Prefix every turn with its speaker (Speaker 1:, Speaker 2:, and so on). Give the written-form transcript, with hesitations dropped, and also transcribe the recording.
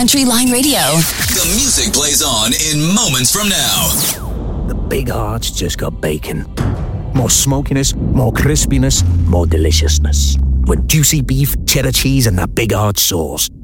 Speaker 1: Country Line Radio.
Speaker 2: The music plays on in moments from now.
Speaker 3: The Big Heart's just got bacon. More smokiness, more crispiness, more deliciousness. With juicy beef, cheddar cheese, and that Big Heart sauce.